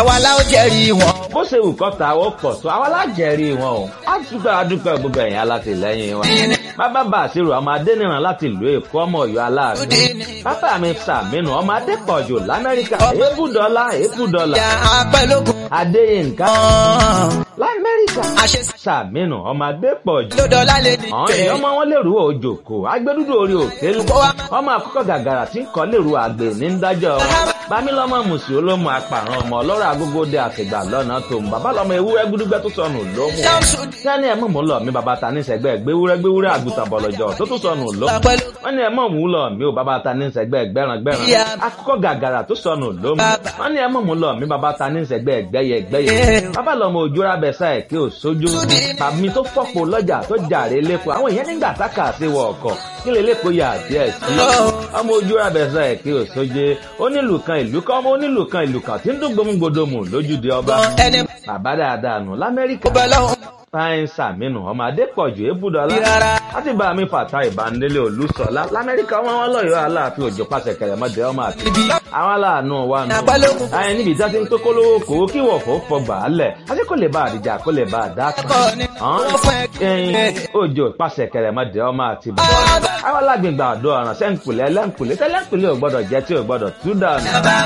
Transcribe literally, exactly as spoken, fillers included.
àwa la ó jẹ́rìí wọn. bó ṣe wù kọ́ta ó pọ̀ tó àwa lájẹ̀rí wọn o á dúpẹ́ adúpẹ́ gbogbo ẹ̀yìn alátìlẹ́yìn wọn. bàbá Bàṣírù ọmọ Adéníran láti ìlú Èkó ọmọ Ọ̀yọ́ aláàfin. bàbá mi Sàmínú ọmọ Adépọ̀jù l'Amẹ́ríkà èébùdọ́lá èébùdọ́lá. Adéyínká l'Amẹ́ríkà. Sàmínú ọmọ Adépọ̀jù. ọ̀hún ọmọ wọn lèrú òjòkó agbẹ́dúdú orí òkèlú. ọmọ àkọ́kọ́ gàgàrà tí ń kọ́ lèrú àgbè ní ń dájọ́ wọn. bámilọ́mọ mùsùlùmí olómù apàrọ̀ ọmọ ọlọ́rọ̀ agógóde àtìgbà lọ́nà tó ń bàbá lọ́mọ ewúrẹ́ gbúdúgbẹ́ tó sọnù lómù. sẹ́ni ẹ̀ mọ̀ mú lọ mi bàbá ta ní sẹ́gbẹ́ gbéwúrẹ́ gbéwúrẹ́ àgùntàn bọ̀lọ̀jọ̀ tó tó sọnù lómù. wọ́n ní ẹ̀ mọ̀ mú lọ mi ò bàbá ta ní sẹ́gbẹ́ gbẹ́ràn gbẹ́ràn akọ́kọ́ gàgàrà tó sọnù lómù. wọ́n ní ẹ̀ mọ̀ mú lọ mi bàbá ta ní sẹ́gbẹ́ gbẹ́yẹ gbẹ́yẹ. bàbá lọ́mọ òjòrà bẹ̀sà ẹ̀ kí ò sójú. tàbí tó fọ́pọ̀ lọ́jà tó jàre lẹ́kọ̀ọ́ àwọn èèyàn nígbà tákà sí wọ ọkọ̀ kí lè lẹ́kọ̀ọ́ yà díẹ̀ sí. ọmọ òjòrà bẹ̀sà ẹ̀ kí ò sójú. onílù kan ìlú kan ọmọ onílù kan ìlú kan tí ń dún gbòmùgbòdòmù lójúde ọba. bàbá dáadáa nù l'Amẹ́ríkà. Fáyín Sàmínú ọmọ Adépọ̀jù èébùdọ́lá. láti bá mi fàtà ìbánilé Olúṣọlá l'Amẹ́ríkà ọmọ wọn lọ́yọ̀ọ́ aláàfin òjò pàṣẹ kẹrẹmọdé ọmọ àti. àwọn aláàánú wa nù. àyìn níbi tí a ti ń tó kólówó kòwó kí wọ̀fọ̀ fọgbà á lẹ̀ àti kò lè bá àdìjà kò lè bá àdá kan. ẹyin òjò pàṣẹ kẹrẹmọdé ọmọ àti bàbá. àwọn alágbègbè àdó ọ̀ràn sẹ́ńkùlẹ̀ ẹlẹ́ńkùlẹ̀ tẹ́lẹ̀ńkùlẹ̀ ò gbọ́dọ̀ jẹ́ tí ò gbọ́dọ̀ tú dànù.